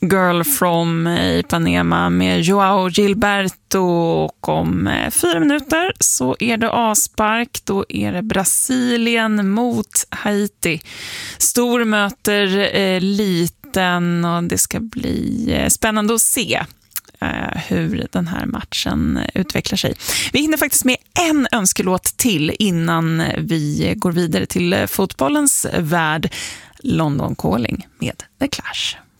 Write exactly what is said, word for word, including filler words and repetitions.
Girl from Ipanema med Joao Gilberto, och om fyra minuter så är det avspark. Då är det Brasilien mot Haiti. Stor möter eh, liten, och det ska bli eh, spännande att se eh, hur den här matchen utvecklar sig. Vi hinner faktiskt med en önskelåt till innan vi går vidare till fotbollens värld. London Calling med The Clash.